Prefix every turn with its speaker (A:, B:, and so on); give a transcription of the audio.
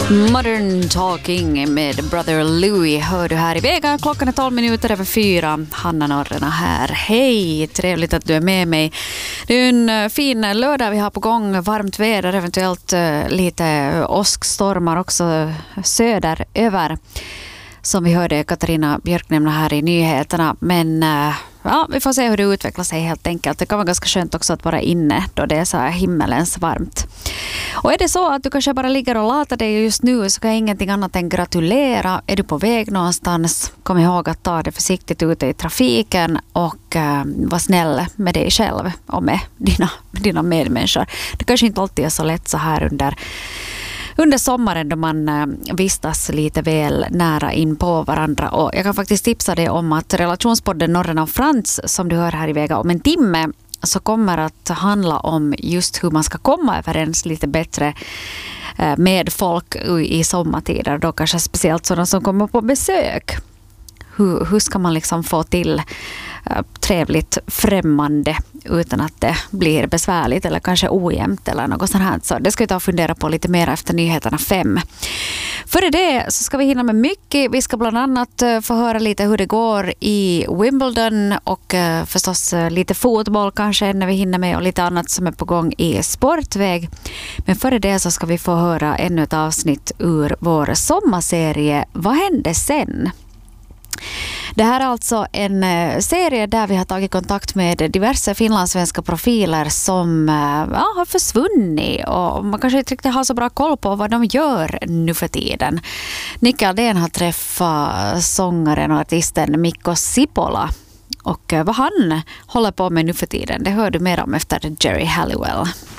A: Modern Talking med Brother Louie hör du här i vägen. Klockan är 12 minuter över 4. Hanna Norrena här. Hej, trevligt att du är med mig. Det är en fin lördag vi har på gång. Varmt väder, eventuellt lite åskstormar också söderöver. Som vi hörde Katarina Björk nämna här i nyheterna. Men ja, vi får se hur det utvecklar sig helt enkelt. Det kan vara ganska skönt också att vara inne då det är så här himmelens varmt. Och är det så att du kanske bara ligger och latar dig just nu, så kan jag ingenting annat än gratulera. Är du på väg någonstans, kom ihåg att ta det försiktigt ute i trafiken och var snäll med dig själv och med dina medmänniskor. Det kanske inte alltid är så lätt så här under sommaren då man vistas lite väl nära in på varandra. Och jag kan faktiskt tipsa dig om att relationspodden Norrena och Frans som du hör här i vägen om en timme så kommer att handla om just hur man ska komma överens lite bättre med folk i sommartider. Då kanske speciellt sådana som kommer på besök. Hur ska man liksom få till trevligt främmande utan att det blir besvärligt eller kanske ojämnt eller något sånt här. Så det ska vi ta och fundera på lite mer efter nyheterna 5. Före det så ska vi hinna med mycket. Vi ska bland annat få höra lite hur det går i Wimbledon och förstås lite fotboll kanske när vi hinner med och lite annat som är på gång i sportväg. Men före det så ska vi få höra ännu ett avsnitt ur vår sommarserie Vad hände sen? Det här är alltså en serie där vi har tagit kontakt med diverse finlandssvenska profiler som har försvunnit och man kanske inte riktigt har så bra koll på vad de gör nu för tiden. Nicke Aldén har träffat sångaren och artisten Mikko Sipola och vad han håller på med nu för tiden, det hör du mer om efter Jerry Halliwell.